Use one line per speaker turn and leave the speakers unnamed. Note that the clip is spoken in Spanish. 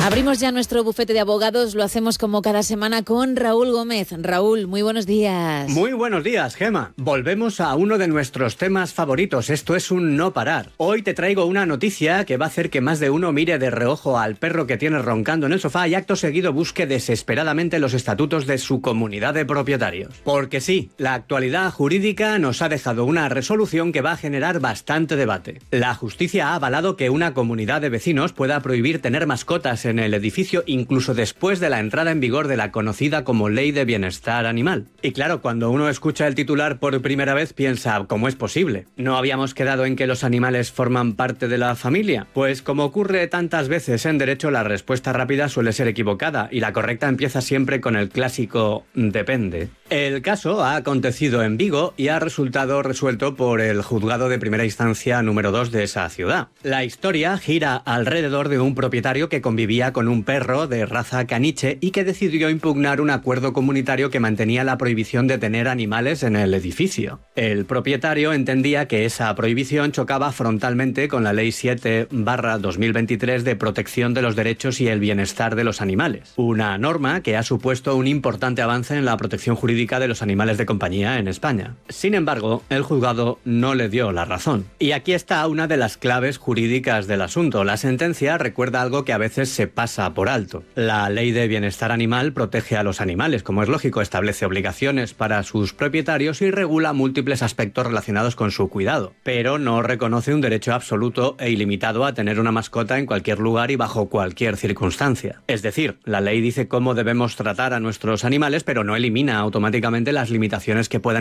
Abrimos ya nuestro bufete de abogados, lo hacemos como cada semana con Raúl Gómez. Raúl, muy buenos días.
Muy buenos días, Gema. Volvemos a uno de nuestros temas favoritos, esto es un no parar. Hoy te traigo una noticia que va a hacer que más de uno mire de reojo al perro que tienes roncando en el sofá y acto seguido busque desesperadamente los estatutos de su comunidad de propietarios. Porque sí, la actualidad jurídica nos ha dejado una resolución que va a generar bastante debate. La justicia ha avalado que una comunidad de vecinos pueda prohibir tener mascotas en el edificio incluso después de la entrada en vigor de la conocida como Ley de Bienestar Animal. Y claro, cuando uno escucha el titular por primera vez piensa, ¿cómo es posible? ¿No habíamos quedado en que los animales forman parte de la familia? Pues como ocurre tantas veces en derecho, la respuesta rápida suele ser equivocada y la correcta empieza siempre con el clásico depende. El caso ha acontecido en Vigo y ha resultado resuelto por el juzgado de primera instancia número 2 de esa ciudad. La historia gira alrededor de un propietario que convivía con un perro de raza caniche y que decidió impugnar un acuerdo comunitario que mantenía la prohibición de tener animales en el edificio. El propietario entendía que esa prohibición chocaba frontalmente con la Ley 7/2023 de protección de los derechos y el bienestar de los animales, una norma que ha supuesto un importante avance en la protección jurídica de los animales de compañía en España. Sin embargo, el juzgado no le dio la razón. Y aquí está una de las claves jurídicas del asunto. La sentencia recuerda algo que a veces se pasa por alto. La Ley de Bienestar Animal protege a los animales, como es lógico, establece obligaciones para sus propietarios y regula múltiples aspectos relacionados con su cuidado, pero no reconoce un derecho absoluto e ilimitado a tener una mascota en cualquier lugar y bajo cualquier circunstancia. Es decir, la ley dice cómo debemos tratar a nuestros animales, pero no elimina automáticamente las limitaciones que puedan